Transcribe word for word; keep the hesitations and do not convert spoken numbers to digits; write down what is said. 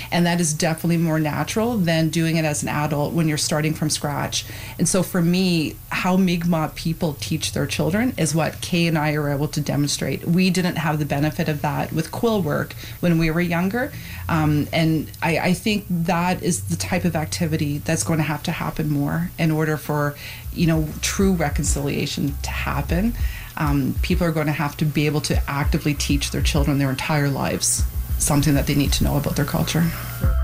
And that is definitely more natural than doing it as an adult when you're starting from scratch. And so for me, how Mi'kmaq people teach their children is what Kay and I are able to demonstrate. We didn't have the benefit of that with quill work when we were younger. Um, and I, I think that is the type of activity that's going to have to happen more in order for, you know, true reconciliation to happen. Um, people are going to have to be able to actively teach their children their entire lives something that they need to know about their culture.